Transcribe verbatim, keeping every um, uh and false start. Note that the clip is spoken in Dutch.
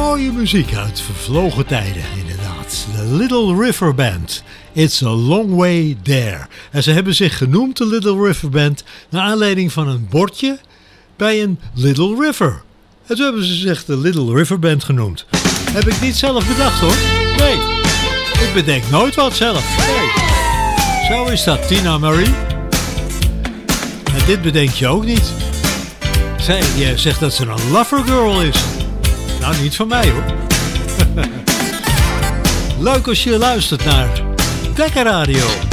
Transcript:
Mooie muziek uit vervlogen tijden, inderdaad. The Little River Band. It's a long way there. En ze hebben zich genoemd, de Little River Band, naar aanleiding van een bordje bij een Little River. En toen hebben ze zich de Little River Band genoemd. Heb ik niet zelf bedacht hoor. Nee, ik bedenk nooit wat zelf. Nee. Zo is dat, Tina Marie. En dit bedenk je ook niet. Zij je zegt dat ze een lover girl is. Nou, niet van mij hoor. Leuk als je luistert naar Dekka Radio.